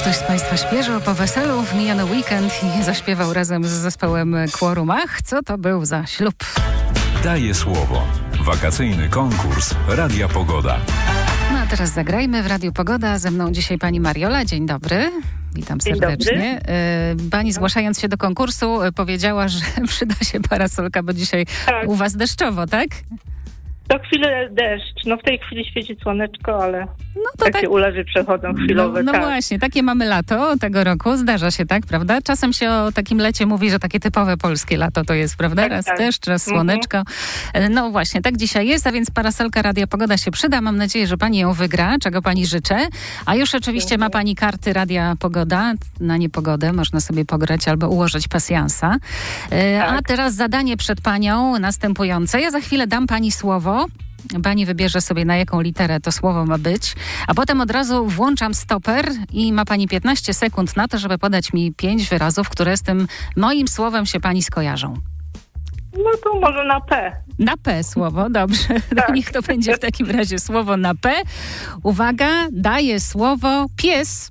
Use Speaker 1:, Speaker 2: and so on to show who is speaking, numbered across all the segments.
Speaker 1: Ktoś z Państwa świeżo po weselu w miniony weekend i zaśpiewał razem z zespołem Quorum. Ach, co to był za ślub?
Speaker 2: Daję słowo. Wakacyjny konkurs Radia Pogoda.
Speaker 1: No a teraz zagrajmy w Radiu Pogoda. Ze mną dzisiaj pani Mariola. Dzień dobry. Witam serdecznie. Pani zgłaszając się do konkursu powiedziała, że przyda się parasolka, bo dzisiaj u was deszczowo, tak?
Speaker 3: To chwilę deszcz. No w tej chwili świeci słoneczko, ale
Speaker 1: to
Speaker 3: takie ulawy przechodzą chwilowe.
Speaker 1: No właśnie, takie mamy lato tego roku. Zdarza się tak, prawda? Czasem się o takim lecie mówi, że takie typowe polskie lato to jest, prawda? Raz deszcz, raz słoneczko. No właśnie, tak dzisiaj jest, a więc parasolka Radia Pogoda się przyda. Mam nadzieję, że pani ją wygra, czego pani życzę. A już oczywiście ma pani karty Radia Pogoda. Na niepogodę można sobie pograć albo ułożyć pasjansa. A teraz zadanie przed panią następujące. Ja za chwilę dam pani słowo. Pani wybierze sobie, na jaką literę to słowo ma być, a potem od razu włączam stoper i ma pani 15 sekund na to, żeby podać mi 5 wyrazów, które z tym moim słowem się pani skojarzą.
Speaker 3: No to może na P.
Speaker 1: Na P słowo, dobrze. Tak. Niech to będzie w takim razie słowo na P. Uwaga, daję słowo pies.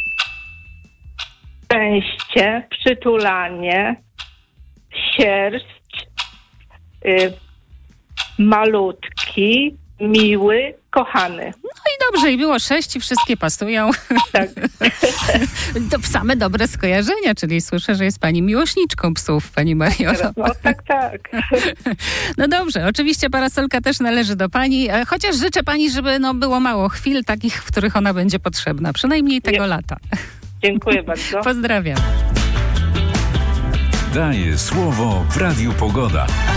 Speaker 3: Szczęście, przytulanie, sierść, malutki, miły, kochany.
Speaker 1: No i dobrze, i było 6 i wszystkie pasują.
Speaker 3: Tak.
Speaker 1: To same dobre skojarzenia, czyli słyszę, że jest pani miłośniczką psów, pani Mariolo.
Speaker 3: No tak.
Speaker 1: No dobrze, oczywiście parasolka też należy do pani, chociaż życzę pani, żeby było mało chwil takich, w których ona będzie potrzebna, przynajmniej tego lata.
Speaker 3: Dziękuję bardzo.
Speaker 1: Pozdrawiam.
Speaker 2: Daję słowo w Radiu Pogoda.